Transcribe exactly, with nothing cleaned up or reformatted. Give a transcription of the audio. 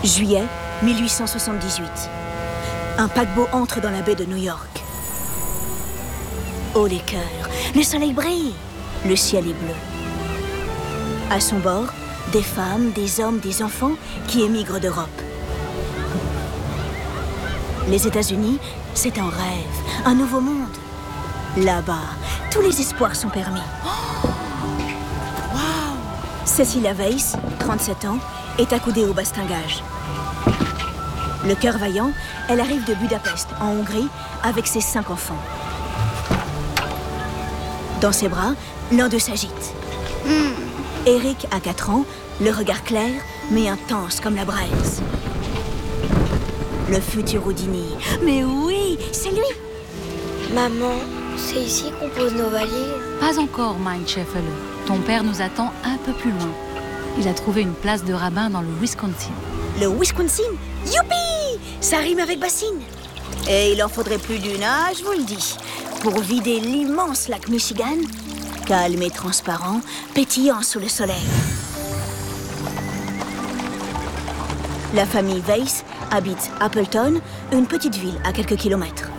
Juillet mille huit cent soixante-dix-huit. Un paquebot entre dans la baie de New York. Oh les cœurs, le soleil brille, le ciel est bleu. À son bord, des femmes, des hommes, des enfants qui émigrent d'Europe. Les États-Unis, c'est un rêve, un nouveau monde. Là-bas, tous les espoirs sont permis. Oh wow. Cecilia Weiss, trente-sept ans, est accoudée au bastingage. Le cœur vaillant, elle arrive de Budapest, en Hongrie, avec ses cinq enfants. Dans ses bras, l'un d'eux s'agite. Mm. Eric a quatre ans, le regard clair, mais intense comme la braise. Le futur Houdini. Mais oui, c'est lui! Maman, c'est ici qu'on pose nos valises? Pas encore, Mein Scheffele. Ton père nous attend un peu plus loin. Il a trouvé une place de rabbin dans le Wisconsin. Le Wisconsin? Youpi! Ça rime avec bassine. Et il en faudrait plus d'une, ah, je vous le dis, pour vider l'immense lac Michigan, calme et transparent, pétillant sous le soleil. La famille Weiss habite Appleton, une petite ville à quelques kilomètres.